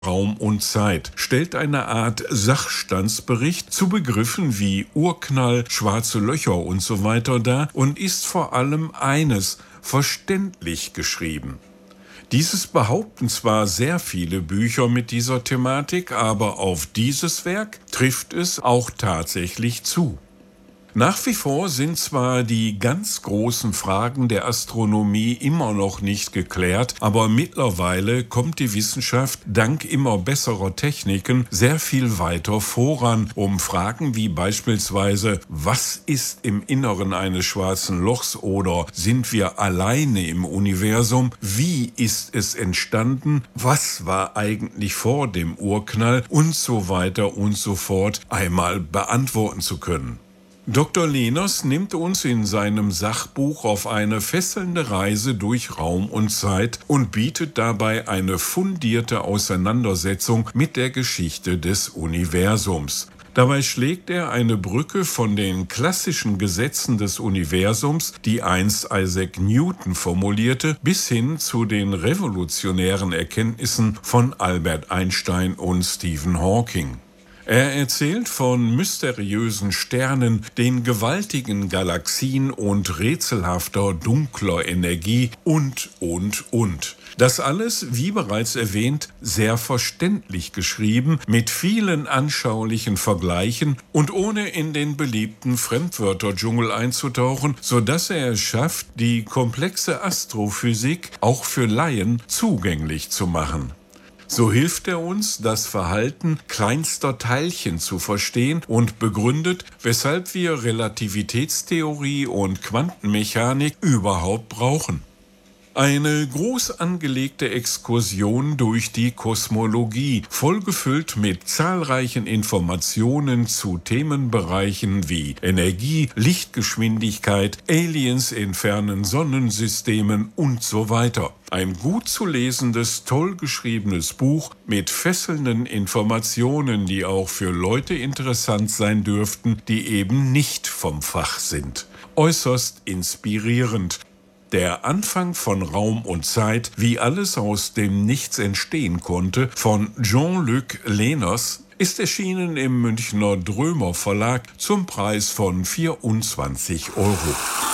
Raum und Zeit stellt eine Art Sachstandsbericht zu Begriffen wie Urknall, schwarze Löcher und so weiter dar und ist vor allem eines: verständlich geschrieben. Dieses behaupten zwar sehr viele Bücher mit dieser Thematik, aber auf dieses Werk trifft es auch tatsächlich zu. Nach wie vor sind zwar die ganz großen Fragen der Astronomie immer noch nicht geklärt, aber mittlerweile kommt die Wissenschaft dank immer besserer Techniken sehr viel weiter voran, um Fragen wie beispielsweise: Was ist im Inneren eines schwarzen Lochs oder sind wir alleine im Universum? Wie ist es entstanden? Was war eigentlich vor dem Urknall? Und so weiter und so fort einmal beantworten zu können. Dr. Lehners nimmt uns in seinem Sachbuch auf eine fesselnde Reise durch Raum und Zeit und bietet dabei eine fundierte Auseinandersetzung mit der Geschichte des Universums. Dabei schlägt er eine Brücke von den klassischen Gesetzen des Universums, die einst Isaac Newton formulierte, bis hin zu den revolutionären Erkenntnissen von Albert Einstein und Stephen Hawking. Er erzählt von mysteriösen Sternen, den gewaltigen Galaxien und rätselhafter dunkler Energie und. Das alles, wie bereits erwähnt, sehr verständlich geschrieben, mit vielen anschaulichen Vergleichen und ohne in den beliebten Fremdwörterdschungel einzutauchen, sodass er es schafft, die komplexe Astrophysik auch für Laien zugänglich zu machen. So hilft er uns, das Verhalten kleinster Teilchen zu verstehen und begründet, weshalb wir Relativitätstheorie und Quantenmechanik überhaupt brauchen. Eine groß angelegte Exkursion durch die Kosmologie, vollgefüllt mit zahlreichen Informationen zu Themenbereichen wie Energie, Lichtgeschwindigkeit, Aliens in fernen Sonnensystemen und so weiter. Ein gut zu lesendes, toll geschriebenes Buch mit fesselnden Informationen, die auch für Leute interessant sein dürften, die eben nicht vom Fach sind. Äußerst inspirierend. Der Anfang von Raum und Zeit, wie alles aus dem Nichts entstehen konnte, von Jean-Luc Lehners, ist erschienen im Münchner Drömer Verlag zum Preis von 24 €.